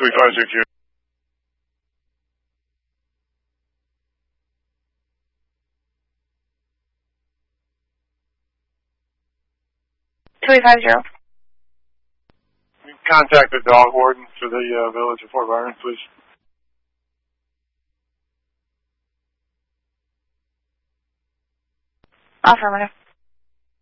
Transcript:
3560. 2850. Contact the dog warden for the village of Fort Byron, please. Affirmative.